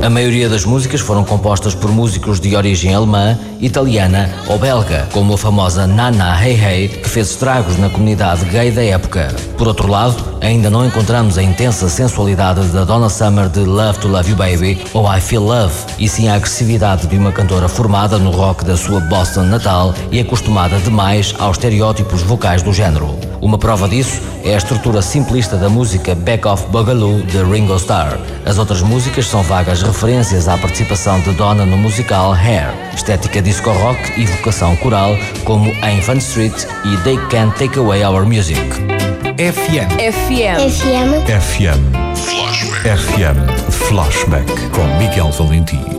A maioria das músicas foram compostas por músicos de origem alemã, italiana ou belga, como a famosa Nana Hey Hey, que fez estragos na comunidade gay da época. Por outro lado, ainda não encontramos a intensa sensualidade da Donna Summer de Love to Love You Baby ou I Feel Love, e sim a agressividade de uma cantora formada no rock da sua Boston natal e acostumada demais aos estereótipos vocais do género. Uma prova disso é a estrutura simplista da música Back Off Boogaloo de Ringo Starr. As outras músicas são vagas referências à participação de Donna no musical Hair, estética disco rock e vocação coral como em Fun Street e They Can't Take Away Our Music. FM Flashback com Miguel Valentim.